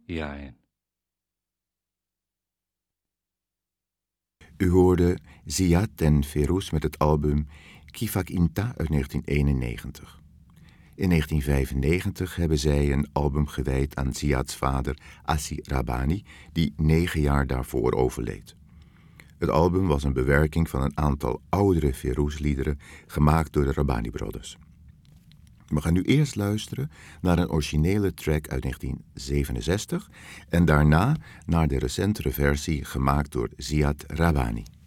Jain. U hoorde Ziad en Ferouz met het album Kifak Inta uit 1991. In 1995 hebben zij een album gewijd aan Ziads vader Assi Rabani, die 9 jaar daarvoor overleed. Het album was een bewerking van een aantal oudere Ferouz-liederen gemaakt door de Rabani Brothers. We gaan nu eerst luisteren naar een originele track uit 1967 en daarna naar de recentere versie gemaakt door Ziad Rabani.